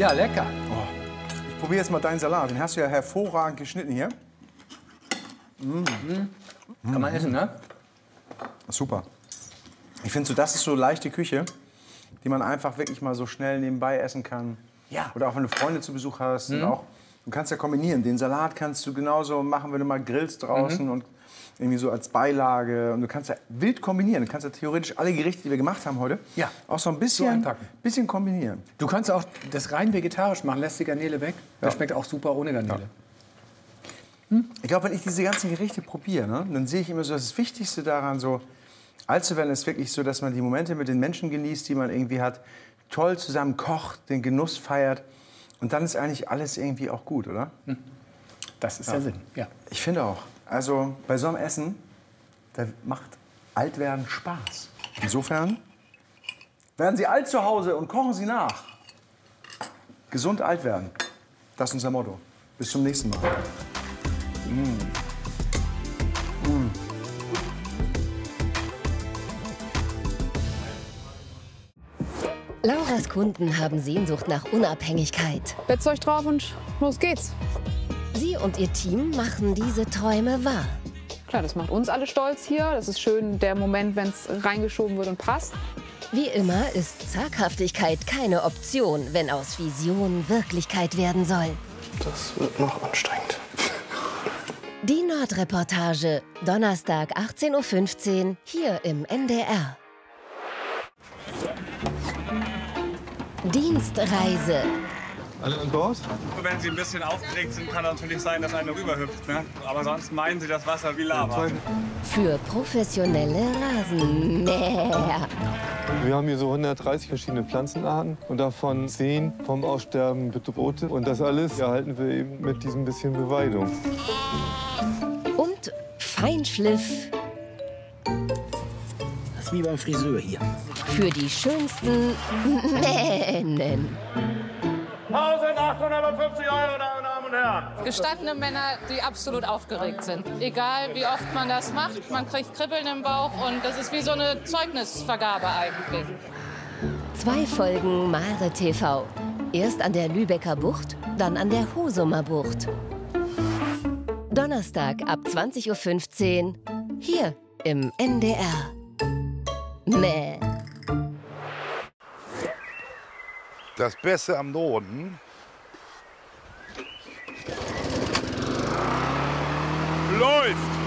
Ja, lecker. Oh. Ich probiere jetzt mal deinen Salat. Den hast du ja hervorragend geschnitten hier. Kann man essen, ne? Super. Ich finde so, das ist so leichte Küche, die man einfach wirklich mal so schnell nebenbei essen kann. Ja. Oder auch wenn du Freunde zu Besuch hast. Und auch, du kannst ja kombinieren. Den Salat kannst du genauso machen, wenn du mal grillst draußen und irgendwie so als Beilage. Und du kannst ja wild kombinieren. Du kannst ja theoretisch alle Gerichte, die wir gemacht haben heute, auch so ein bisschen kombinieren. Du kannst auch das rein vegetarisch machen, lässt die Garnele weg. Das schmeckt auch super ohne Garnele. Ich glaube, wenn ich diese ganzen Gerichte probiere, ne, dann sehe ich immer so, das Wichtigste daran, so alt zu werden, ist wirklich so, dass man die Momente mit den Menschen genießt, die man irgendwie hat, toll zusammen kocht, den Genuss feiert. Und dann ist eigentlich alles irgendwie auch gut, oder? Das ist der Sinn, ja. Ich finde auch. Also bei so einem Essen, da macht Altwerden Spaß. Insofern werden Sie alt zu Hause und kochen Sie nach. Gesund alt werden. Das ist unser Motto. Bis zum nächsten Mal. Lauras Kunden haben Sehnsucht nach Unabhängigkeit. Setzt euch drauf und los geht's. Sie und ihr Team machen diese Träume wahr. Klar, das macht uns alle stolz hier. Das ist schön, der Moment, wenn es reingeschoben wird und passt. Wie immer ist Zaghaftigkeit keine Option, wenn aus Vision Wirklichkeit werden soll. Das wird noch anstrengend. Die Nordreportage, Donnerstag 18:15 Uhr, hier im NDR. Dienstreise. Alle an Bord? Wenn Sie ein bisschen aufgeregt sind, kann natürlich sein, dass einer rüberhüpft. Ne? Aber sonst meinen Sie das Wasser wie Lava. Für professionelle Rasenmäher. Wir haben hier so 130 verschiedene Pflanzenarten und davon 10 vom Aussterben bedrohte. Und das alles erhalten wir eben mit diesem bisschen Beweidung. Und Feinschliff. Das ist wie beim Friseur hier. Für die schönsten Mähnen. 1.850 €, Damen und Herren. Gestandene Männer, die absolut aufgeregt sind. Egal, wie oft man das macht, man kriegt Kribbeln im Bauch und das ist wie so eine Zeugnisvergabe eigentlich. 2 Folgen Mare TV. Erst an der Lübecker Bucht, dann an der Husumer Bucht. Donnerstag ab 20:15 Uhr, hier im NDR. Mäh. Das Beste am Norden läuft.